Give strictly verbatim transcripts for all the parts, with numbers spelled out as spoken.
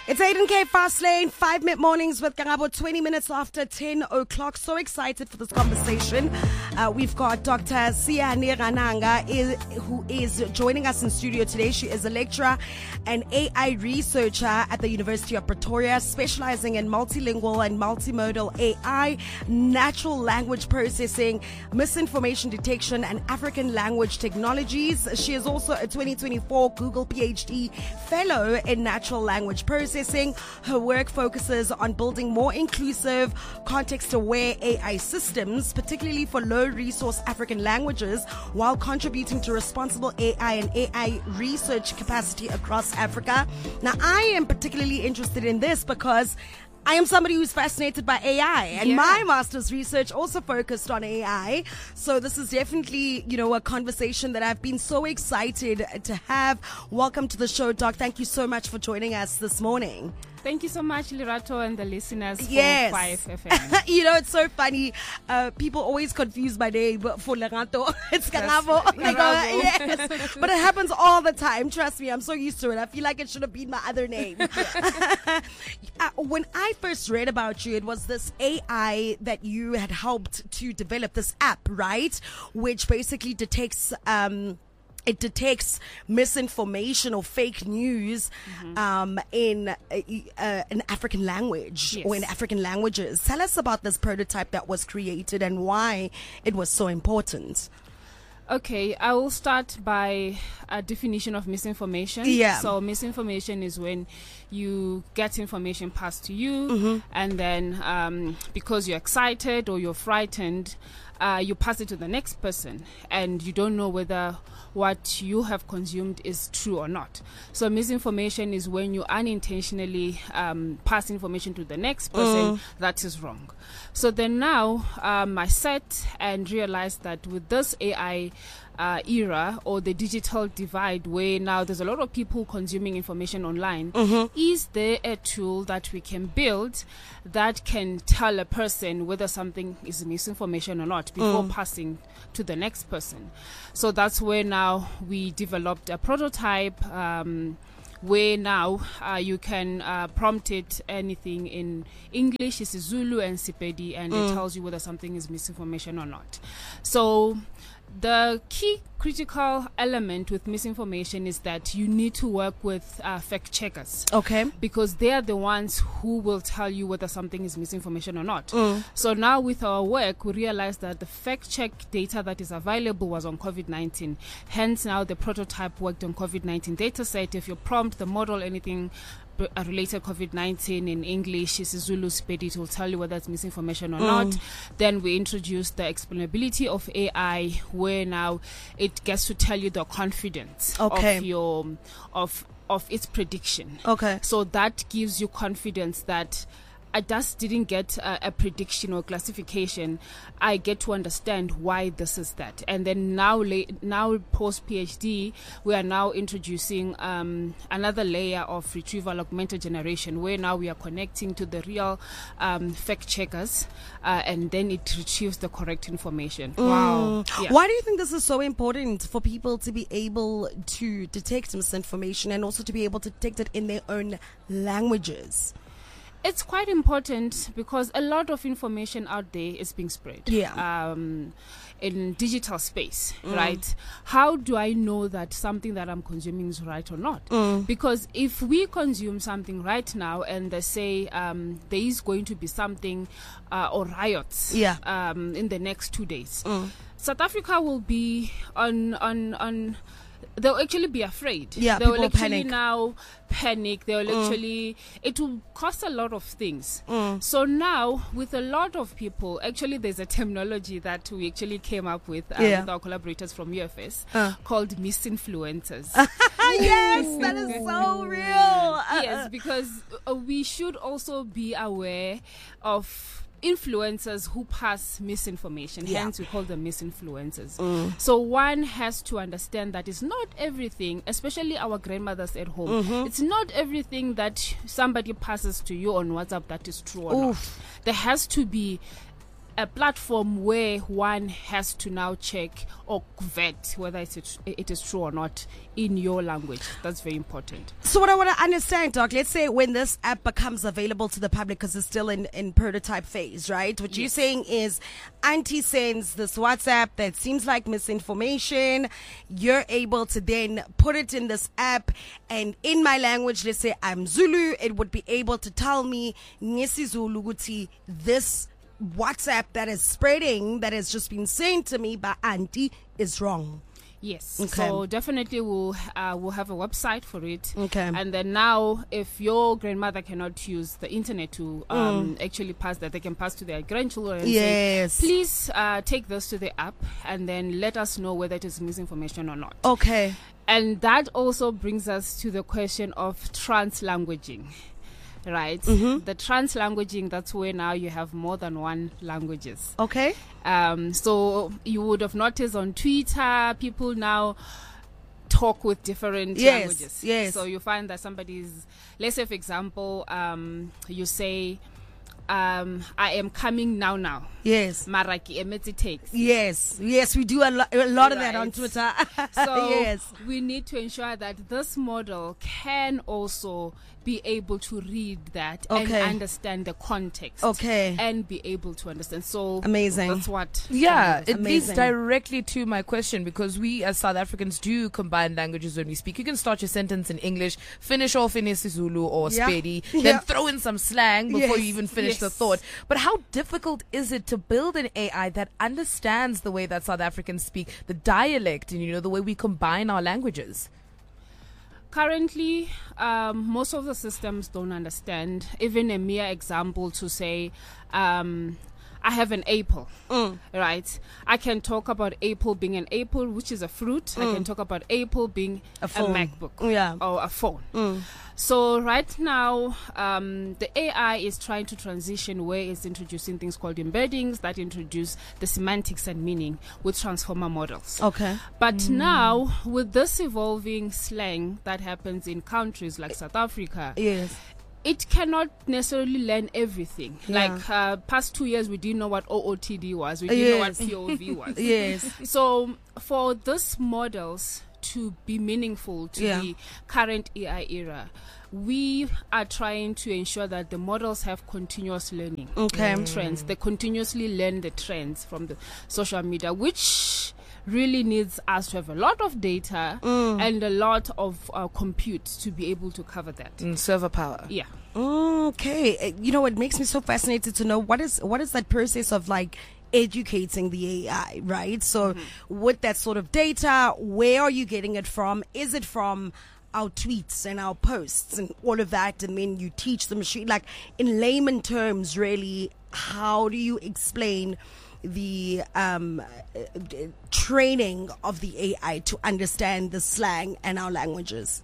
It's Aiden K Fast Lane, five minute mornings with Karabo, twenty minutes after ten o'clock. So excited for this conversation. Uh, we've got Doctor Siane Rananga, is, who is joining us in studio today. She is a lecturer and A I researcher at the University of Pretoria, specializing in multilingual and multimodal A I, natural language processing, misinformation detection, and African language technologies. She is also a twenty twenty-four Google PhD fellow in natural language processing. Her work focuses on building more inclusive, context-aware A I systems, particularly for low-resource African languages, while contributing to responsible A I and A I research capacity across Africa. Now, I am particularly interested in this because I am somebody who's fascinated by A I, and yeah. my master's research also focused on A I. So this is definitely, you know, a conversation that I've been so excited to have. Welcome to the show, Doc. Thank you so much for joining us this morning. Thank you so much, Lerato, and the listeners for yes. five F M. You know, it's so funny. Uh, people always confuse my name for Lerato. It's Karabo. Yes. But it happens all the time. Trust me, I'm so used to it. I feel like it should have been my other name. uh, when I first read about you, it was this A I that you had helped to develop, this app, right? Which basically detects... Um, It detects misinformation or fake news mm-hmm. um, in uh, an African language yes. or in African languages. Tell us about this prototype that was created and why it was so important. Okay, I will start by a definition of misinformation. Yeah. So misinformation is when you get information passed to you mm-hmm. and then um, because you're excited or you're frightened, uh, you pass it to the next person and you don't know whether what you have consumed is true or not. So misinformation is when you unintentionally um, pass information to the next person mm. that is wrong. So then now um, I sat and realized that with this A I uh, era or the digital divide where now there's a lot of people consuming information online, mm-hmm. is there a tool that we can build that can tell a person whether something is misinformation or not before mm. passing to the next person? So that's where now we developed a prototype um, where now uh, you can uh, prompt it anything in English, isiZulu and Sepedi, and mm. it tells you whether something is misinformation or not. So the key critical element with misinformation is that you need to work with uh, fact checkers. Okay. Because they are the ones who will tell you whether something is misinformation or not. Mm. So now with our work, we realized that the fact check data that is available was on COVID nineteen. Hence now the prototype worked on COVID nineteen data set. If you prompt the model anything uh, related COVID nineteen in English, isiZulu, Sepedi, it will tell you whether it's misinformation or mm. not. Then we introduced the explainability of A I, where now it gets to tell you the confidence okay. of your of of its prediction. Okay. So that gives you confidence that I just didn't get a, a prediction or classification. I get to understand why this is that. And then now, la- now post PhD, we are now introducing um, another layer of retrieval augmented generation, where now we are connecting to the real um, fact checkers, uh, and then it retrieves the correct information. Mm. Wow! Yeah. Why do you think this is so important for people to be able to detect misinformation and also to be able to detect it in their own languages? It's quite important because a lot of information out there is being spread. Yeah. Um, in digital space, mm. right? How do I know that something that I'm consuming is right or not? Mm. Because if we consume something right now and they say um, there is going to be something uh, or riots yeah. um, in the next two days, mm. South Africa will be on on on. They'll actually be afraid. Yeah, they people will actually panic. now panic. They will Mm. actually, it will cost a lot of things. Mm. So now, with a lot of people, actually, there's a terminology that we actually came up with, uh, yeah. with our collaborators from U F S uh. called misinfluencers. Yes, that is so real. Uh, yes, because uh, we should also be aware of influencers who pass misinformation. Yeah. Hence we call them misinfluencers. Mm. So one has to understand that it's not everything, especially our grandmothers at home, mm-hmm. it's not everything that somebody passes to you on WhatsApp that is true or Oof. not. There has to be a platform where one has to now check or vet whether it's, it is true or not in your language. That's very important. So what I want to understand, Doc, let's say when this app becomes available to the public, because it's still in, in prototype phase, right? What yes. you're saying is Auntie sends this WhatsApp that seems like misinformation. You're able to then put it in this app, and in my language, let's say I'm Zulu, it would be able to tell me ngesiZulu ukuthi this WhatsApp that is spreading, that has just been sent to me by Auntie, is wrong. Yes. Okay. So definitely we'll uh, we'll have a website for it. Okay. And then now, if your grandmother cannot use the internet to um, mm. actually pass that, they can pass to their grandchildren and yes. say, please uh, take this to the app and then let us know whether it is misinformation or not. Okay. And that also brings us to the question of translanguaging. Right, mm-hmm. the translanguaging, that's where now you have more than one languages. Okay. Um, so you would have noticed on Twitter, people now talk with different yes, languages. Yes. So you find that somebody's, let's say for example, um, you say, um, I am coming now now. Yes. Maraki emeti takes. Yes. Yes, we do a, lo- a lot of right. that on Twitter. So yes. we need to ensure that this model can also be able to read that okay. and understand the context. Okay. And be able to understand. So amazing. That's what. Yeah, it amazing. leads directly to my question, because we as South Africans do combine languages when we speak. You can start your sentence in English, finish off in isiZulu or yeah. Sepedi, yeah. then throw in some slang before yes. you even finish yes. the thought. But how difficult is it to build an A I that understands the way that South Africans speak, the dialect, and you know the way we combine our languages? Currently, um, most of the systems don't understand. Even a mere example to say, um, I have an apple, mm. right? I can talk about apple being an apple, which is a fruit. Mm. I can talk about apple being a, a MacBook yeah. or a phone. Mm. So right now, um, the A I is trying to transition where it's introducing things called embeddings that introduce the semantics and meaning with transformer models. Okay. But mm. now, with this evolving slang that happens in countries like South Africa, yes. it cannot necessarily learn everything. Yeah. Like uh, past two years, we didn't know what O O T D was. We didn't yes. know what P O V was. yes. So for these models to be meaningful to yeah. the current A I era, we are trying to ensure that the models have continuous learning okay. mm. trends. They continuously learn the trends from the social media, which really needs us to have a lot of data mm. and a lot of uh, compute to be able to cover that. Mm, server power. Yeah. Okay. You know, it makes me so fascinated to know what is what is that process of like educating the A I, right? So mm-hmm. with that sort of data, where are you getting it from? Is it from our tweets and our posts and all of that, and then you teach the machine, like in layman terms, really, how do you explain the um, uh, training of the A I to understand the slang and our languages?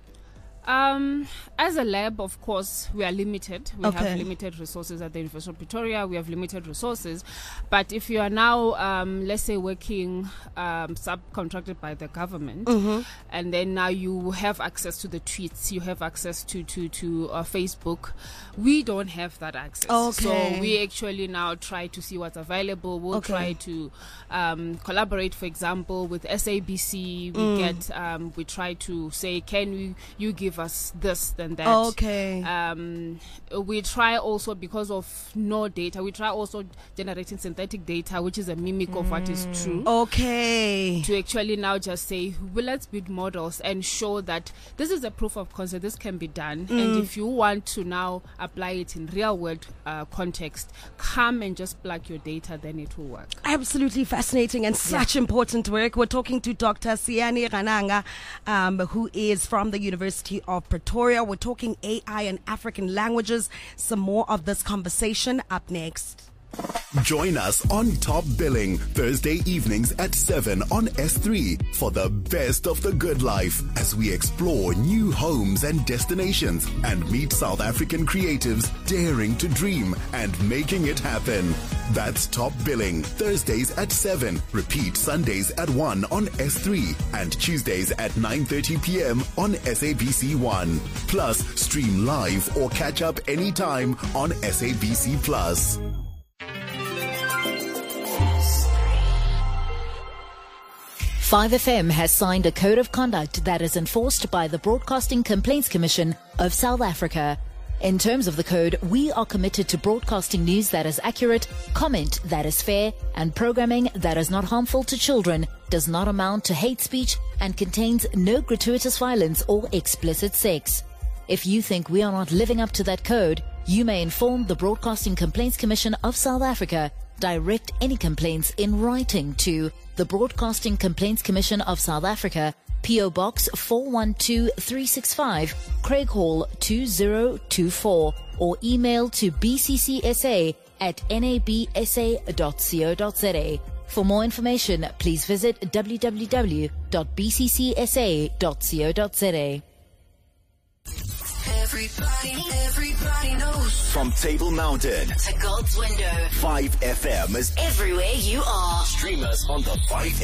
Um, as a lab, of course, we are limited. We okay. have limited resources at the University of Pretoria. We have limited resources. But if you are now, um, let's say, working um, subcontracted by the government, mm-hmm. and then now you have access to the tweets, you have access to, to, to uh, Facebook, we don't have that access. Okay. So we actually now try to see what's available. We'll okay. try to um, collaborate, for example, with S A B C. We mm. get, um, we try to say, can we, you give us this, then that. Okay. Um, we try also, because of no data, we try also generating synthetic data, which is a mimic mm. of what is true. Okay. To actually now just say, well, let's build models and show that this is a proof of concept, this can be done. Mm. And if you want to now apply it in real world uh, context, come and just plug your data, then it will work. Absolutely fascinating and such yeah. important work. We're talking to Doctor Siane Rananga, um, who is from the University of Pretoria. We're talking A I and African languages. Some more of this conversation up next. Join us on Top Billing Thursday evenings at seven on S three for the best of the good life as we explore new homes and destinations and meet South African creatives daring to dream and making it happen. That's Top Billing Thursdays at seven. Repeat Sundays at one on S three and Tuesdays at nine thirty p.m. on S A B C one. Plus, stream live or catch up anytime on S A B C Plus. five F M has signed a code of conduct that is enforced by the Broadcasting Complaints Commission of South Africa. In terms of the code, we are committed to broadcasting news that is accurate, comment that is fair, and programming that is not harmful to children, does not amount to hate speech, and contains no gratuitous violence or explicit sex. If you think we are not living up to that code, you may inform the Broadcasting Complaints Commission of South Africa. Direct any complaints in writing to the Broadcasting Complaints Commission of South Africa, P O Box four one two three six five, Craig Hall two zero two four, or email to b c c s a at n a b s a dot co dot z a. For more information, please visit w w w dot b c c s a dot co dot z a. Everybody, everybody knows. From Table Mountain to God's window. five F M is Everywhere you are. Stream us on the five